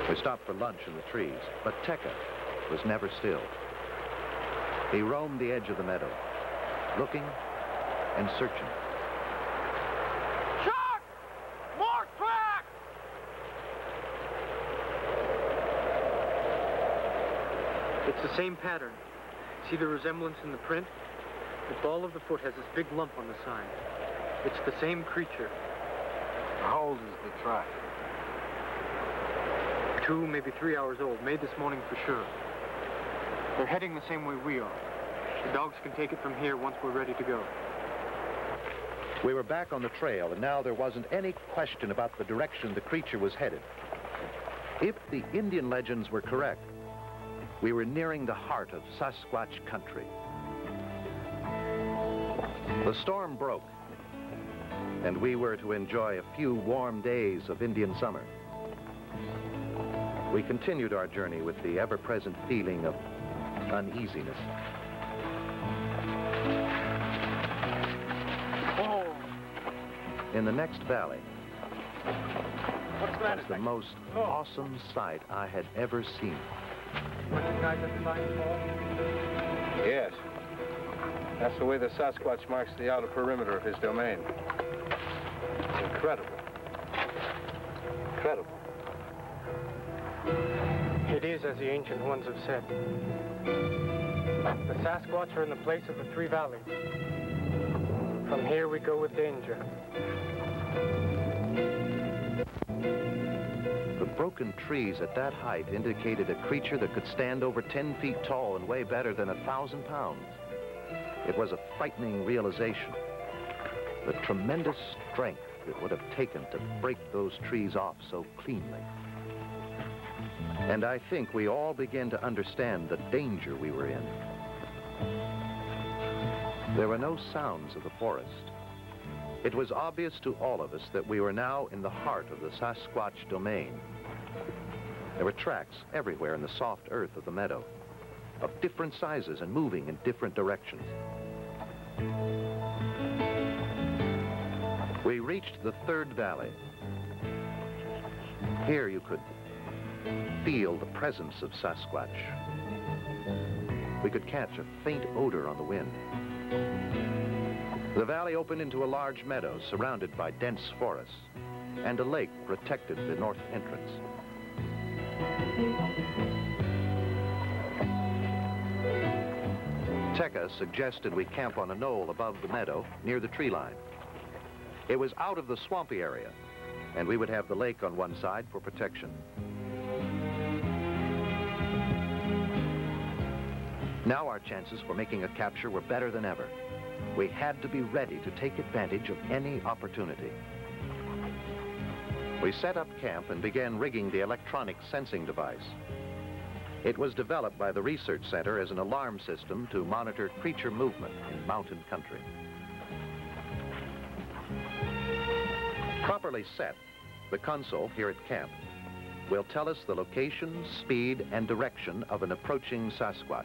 We stopped for lunch in the trees, but Tekka was never still. He roamed the edge of the meadow, looking and searching. Shark! More tracks! It's the same pattern. See the resemblance in the print? The ball of the foot has this big lump on the side. It's the same creature. How old is the track? 2, maybe 3 hours old, made this morning for sure. They're heading the same way we are. The dogs can take it from here once we're ready to go. We were back on the trail, and now there wasn't any question about the direction the creature was headed. If the Indian legends were correct, we were nearing the heart of Sasquatch country. The storm broke, and we were to enjoy a few warm days of Indian summer. We continued our journey with the ever-present feeling of uneasiness. Oh! In the next valley What's that? was the most awesome sight I had ever seen. Recognize that sign, Paul? Yes. That's the way the Sasquatch marks the outer perimeter of his domain. Incredible. Incredible. It is as the ancient ones have said. The Sasquatch are in the place of the 3 valleys. From here we go with danger. The broken trees at that height indicated a creature that could stand over 10 feet tall and weigh better than 1,000 pounds. It was a frightening realization. The tremendous strength it would have taken to break those trees off so cleanly. And I think we all began to understand the danger we were in. There were no sounds of the forest. It was obvious to all of us that we were now in the heart of the Sasquatch domain. There were tracks everywhere in the soft earth of the meadow, of different sizes and moving in different directions. We reached the 3rd valley. Here you could feel the presence of Sasquatch. We could catch a faint odor on the wind. The valley opened into a large meadow surrounded by dense forests, and a lake protected the north entrance. Tekka suggested we camp on a knoll above the meadow near the tree line. It was out of the swampy area, and we would have the lake on one side for protection. Now our chances for making a capture were better than ever. We had to be ready to take advantage of any opportunity. We set up camp and began rigging the electronic sensing device. It was developed by the Research Center as an alarm system to monitor creature movement in mountain country. Properly set, the console here at camp will tell us the location, speed, and direction of an approaching Sasquatch.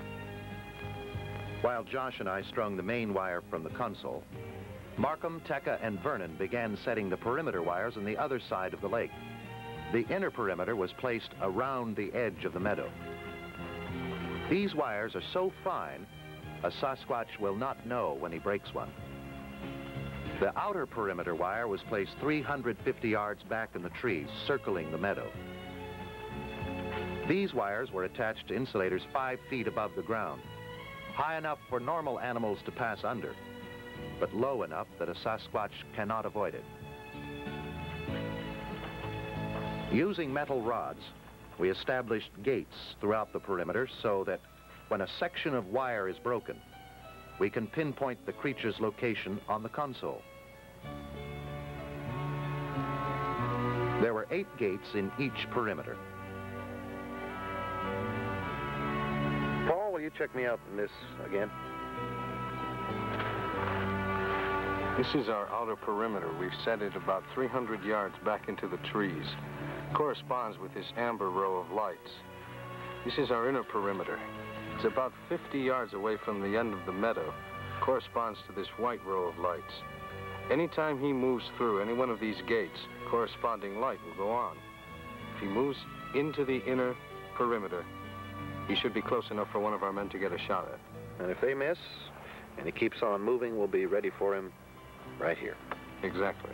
While Josh and I strung the main wire from the console, Markham, Tekka, and Vernon began setting the perimeter wires on the other side of the lake. The inner perimeter was placed around the edge of the meadow. These wires are so fine, a Sasquatch will not know when he breaks one. The outer perimeter wire was placed 350 yards back in the trees, circling the meadow. These wires were attached to insulators 5 feet above the ground, high enough for normal animals to pass under, but low enough that a Sasquatch cannot avoid it. Using metal rods, we established gates throughout the perimeter so that when a section of wire is broken, we can pinpoint the creature's location on the console. There were 8 gates in each perimeter. Paul, will you check me out in this again? This is our outer perimeter. We've set it about 300 yards back into the trees. Corresponds with this amber row of lights. This is our inner perimeter. It's about 50 yards away from the end of the meadow. Corresponds to this white row of lights. Anytime he moves through any one of these gates, corresponding light will go on. he moves into the inner perimeter, he should be close enough for one of our men to get a shot at. And if they miss, and he keeps on moving, we'll be ready for him right here. Exactly.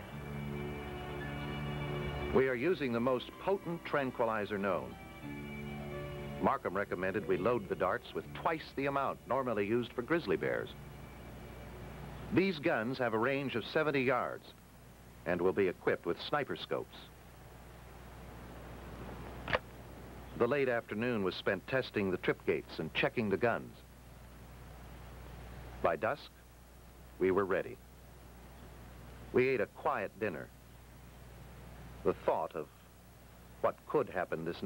We are using the most potent tranquilizer known. Markham recommended we load the darts with twice the amount normally used for grizzly bears. These guns have a range of 70 yards and will be equipped with sniper scopes. The late afternoon was spent testing the trip gates and checking the guns. By dusk, we were ready. We ate a quiet dinner. The thought of what could happen this night